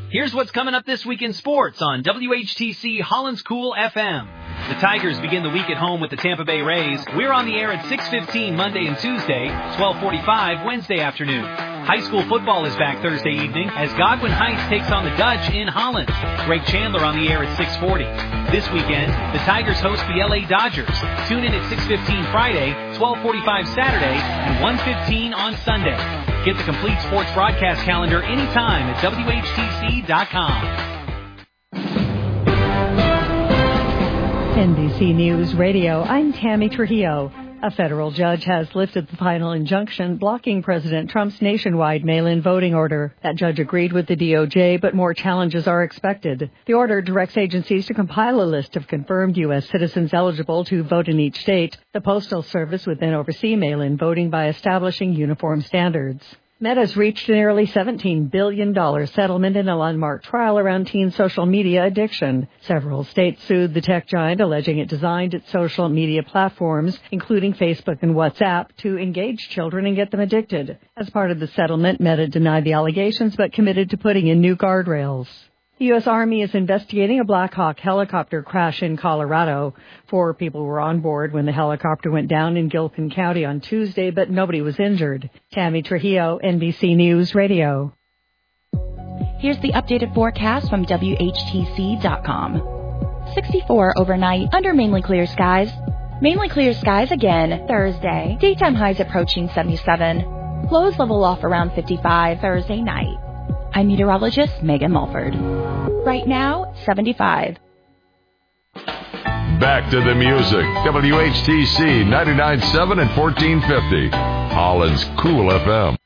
Here's what's coming up this week in sports on WHTC Holland's Cool FM. The Tigers begin the week at home with the Tampa Bay Rays. We're on the air at 6:15 Monday and Tuesday, 12:45 Wednesday afternoon. High school football is back Thursday evening as Godwin Heights takes on the Dutch in Holland. Greg Chandler on the air at 6:40. This weekend, the Tigers host the LA Dodgers. Tune in at 6:15 Friday, 12:45 Saturday, and 1:15 on Sunday. Get the complete sports broadcast calendar anytime at WHTC.com. NBC News Radio, I'm Tammy Trujillo. A federal judge has lifted the final injunction blocking President Trump's nationwide mail-in voting order. That judge agreed with the DOJ, but more challenges are expected. The order directs agencies to compile a list of confirmed U.S. citizens eligible to vote in each state. The Postal Service would then oversee mail-in voting by establishing uniform standards. Meta's reached a nearly $17 billion settlement in a landmark trial around teen social media addiction. Several states sued the tech giant, alleging it designed its social media platforms, including Facebook and WhatsApp, to engage children and get them addicted. As part of the settlement, Meta denied the allegations but committed to putting in new guardrails. The U.S. Army is investigating a Black Hawk helicopter crash in Colorado. 4 people were on board when the helicopter went down in Gilpin County on Tuesday, but nobody was injured. Tammy Trujillo, NBC News Radio. Here's the updated forecast from WHTC.com. 64 overnight under mainly clear skies. Mainly clear skies again Thursday. Daytime highs approaching 77. Lows level off around 55 Thursday night. I'm meteorologist Megan Mulford. Right now, 75. Back to the music. WHTC 99.7 and 1450. Holland's Cool FM.